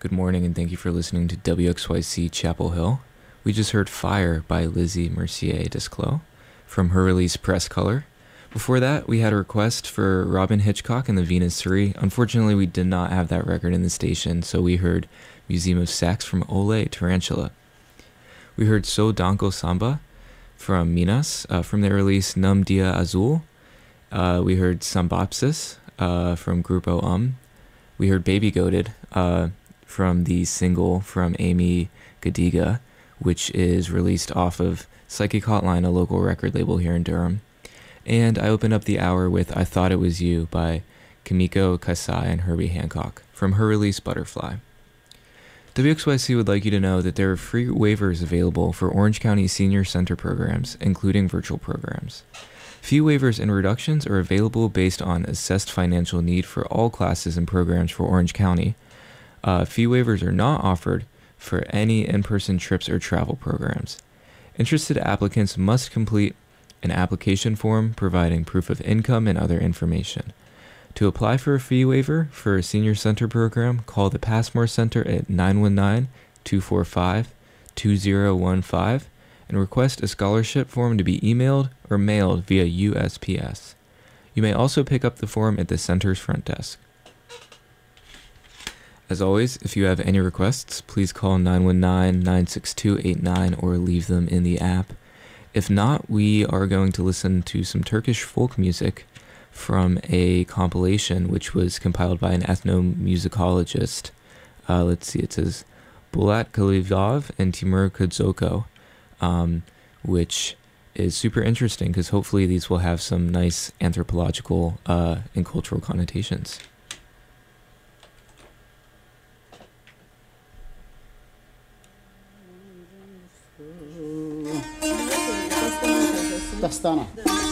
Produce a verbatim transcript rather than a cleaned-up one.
Good morning, and thank you for listening to W X Y C Chapel Hill. We just heard Fire by Lizzie Mercier Desclos from her release Press Color. Before that, we had a request for Robin Hitchcock and the Venus Three. Unfortunately, we did not have that record in the station, so we heard Museum of Sax from Ole Tarantula. We heard So Danko Samba from Minas, uh, from their release Num Dia Azul. Uh, we heard Sambapsis uh, from Grupo Um. We heard Baby Goated uh, from the single from Amy Gadiga, which is released off of Psychic Hotline, a local record label here in Durham. And I opened up the hour with I Thought It Was You by Kimiko Kasai and Herbie Hancock from her release Butterfly. W X Y C would like you to know that there are free waivers available for Orange County Senior Center programs, including virtual programs. Fee waivers and reductions are available based on assessed financial need for all classes and programs for Orange County. Uh, fee waivers are not offered for any in-person trips or travel programs. Interested applicants must complete an application form providing proof of income and other information. To apply for a fee waiver for a senior center program, call the Passmore Center at nine one nine, two four five, two zero one five and request a scholarship form to be emailed or mailed via U S P S. You may also pick up the form at the center's front desk. As always, if you have any requests, please call nine one nine, nine six two eight nine or leave them in the app. If not, we are going to listen to some Turkish folk music from a compilation which was compiled by an ethnomusicologist. Uh, let's see, it says Bulat Kalivov and Timur Kudzoko, um, which is super interesting because hopefully these will have some nice anthropological uh, and cultural connotations. Dastana.